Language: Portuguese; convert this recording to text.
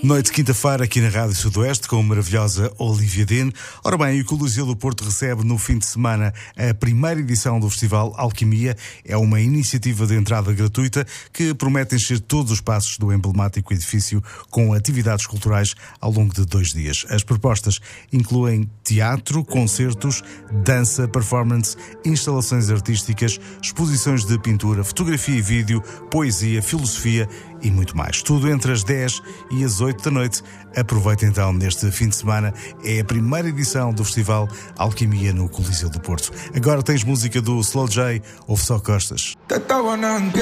Noite de quinta-feira aqui na Rádio Sudoeste com a maravilhosa Olivia Dean. Ora bem, o Coliseu do Porto recebe no fim de semana a primeira edição do Festival Alquimia. É uma iniciativa de entrada gratuita que promete encher todos os passos do emblemático edifício com atividades culturais ao longo de 2 dias. As propostas incluem teatro, concertos, dança, performance, instalações artísticas, exposições de pintura, fotografia e vídeo, poesia, filosofia e muito mais. Tudo entre as 10 e as 8 da noite. Aproveita então neste fim de semana. É a primeira edição do Festival Alquimia no Coliseu do Porto. Agora tens música do Slow J, ouve só Costas.